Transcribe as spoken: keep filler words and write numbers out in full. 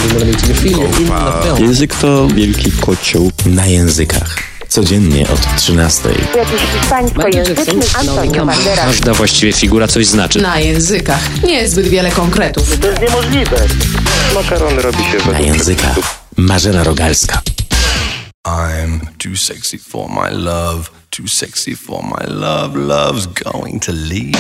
Język to wielki kocioł na językach. Codziennie od trzynastej. Jakiś hiszpańskojęzyczny Antonio Banderas. Każda właściwie figura coś znaczy. Na językach. Nie zbyt wiele konkretów. To jest niemożliwe. Makarony robi się Na językach. Marzena Rogalska. I'm too sexy for my love. Too sexy for my love. Love's going to leave.